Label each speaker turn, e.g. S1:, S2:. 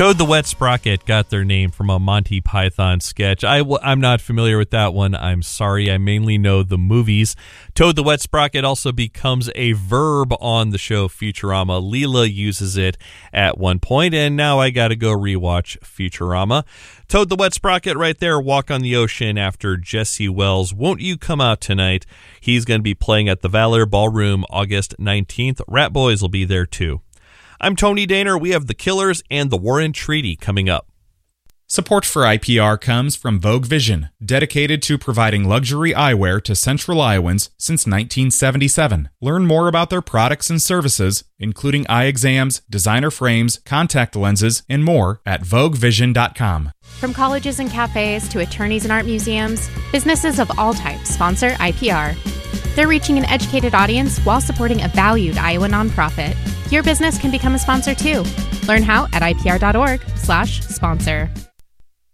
S1: Toad the Wet Sprocket got their name from a Monty Python sketch. I'm not familiar with that one. I'm sorry. I mainly know the movies. Toad the Wet Sprocket also becomes a verb on the show Futurama. Leela uses it at one point, and now I got to go rewatch Futurama. Toad the Wet Sprocket right there, Walk on the Ocean after Jesse Wells. Won't You Come Out Tonight? He's going to be playing at the Valor Ballroom August 19th. Rat Boys will be there too. I'm Tony Daner. We have The Killers and The Warren Treaty coming up.
S2: Support for IPR comes from Vogue Vision, dedicated to providing luxury eyewear to Central Iowans since 1977. Learn more about their products and services, including eye exams, designer frames, contact lenses, and more at VogueVision.com.
S3: From colleges and cafes to attorneys and art museums, businesses of all types sponsor IPR. They're reaching an educated audience while supporting a valued Iowa nonprofit. Your business can become a sponsor too. Learn how at ipr.org/sponsor.